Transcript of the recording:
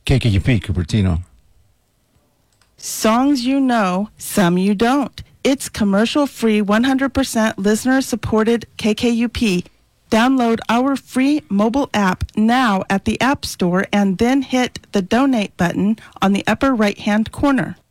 KKUP, Cupertino. Songs you know, some you don't. It's commercial-free, 100% listener-supported KKUP. Download our free mobile app now at the App Store and then hit the donate button on the upper right-hand corner.